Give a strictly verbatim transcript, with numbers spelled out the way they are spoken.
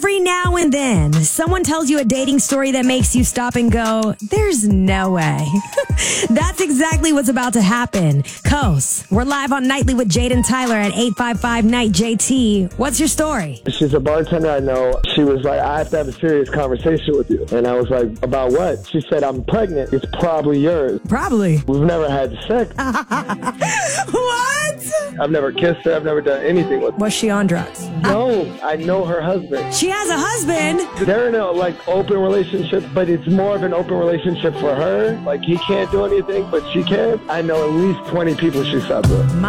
Every now and then, someone tells you a dating story that makes you stop and go, there's no way. That's exactly what's about to happen. Coast, we're live on Nightly with Jade and Tyler at eight five five Night J T. What's your story? She's a bartender I know. She was like, I have to have a serious conversation with you. And I was like, about what? She said, I'm pregnant. It's probably yours. Probably. We've never had sex. What? I've never kissed her. I've never done anything with her. Was she on drugs? No, I know her husband. She has a husband? They're in a like open relationship, but it's more of an open relationship for her. Like he can't do anything, but she can. I know at least twenty people she slept with. My